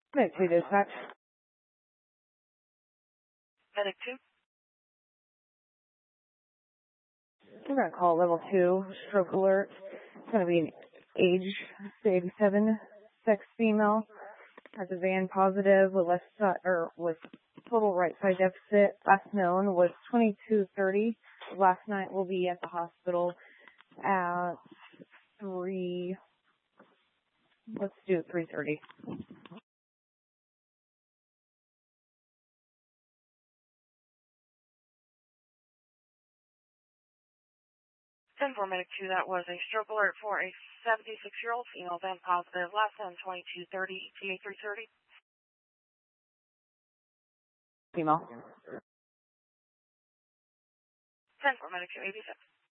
Medic 2 dispatch. Medic 2. We're going to call level 2, stroke alert. It's going to be an age 87, sex female. Has a van positive with with total right side deficit. Last known was 22:30. Last night will be at the hospital at 3. Let's do 3:30. 10-4 Medic 2, that was a stroke alert for a 76-year-old female, van positive, last known 22:30, ETA 3:30. Female. 10-4 Medic 2, 87.